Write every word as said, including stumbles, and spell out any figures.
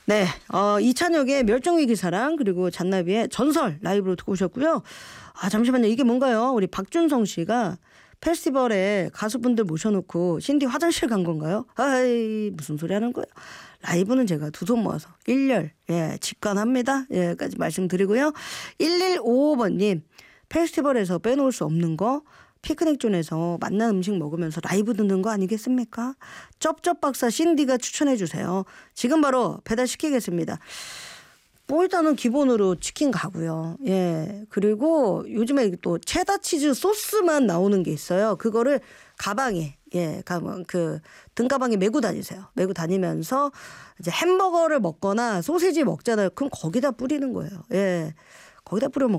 네, 어, 이찬혁의 멸종위기 사랑 그리고 잔나비의 전설 라이브로 듣고 오셨고요. 아 잠시만요. 이게 뭔가요? 우리 박준성 씨가 페스티벌에 가수분들 모셔놓고 신디 화장실 간 건가요? 아이 무슨 소리 하는 거예요? 라이브는 제가 두 손 모아서 일렬 예 직관합니다. 예까지 말씀드리고요. 일일오오 번님 페스티벌에서 빼놓을 수 없는 거 피크닉 존에서 맛난 음식 먹으면서 라이브 듣는 거 아니겠습니까? 쩝쩝박사 신디가 추천해 주세요. 지금 바로 배달시키겠습니다. 뭐 일단은 기본으로 치킨 가고요. 예. 그리고 요즘에 또 체다 치즈 소스만 나오는 게 있어요. 그거를 가방에 예, 가방 그 등가방에 메고 다니세요. 메고 다니면서 이제 햄버거를 먹거나 소시지 먹잖아요. 그럼 거기다 뿌리는 거예요. 예. 거기다 뿌려 먹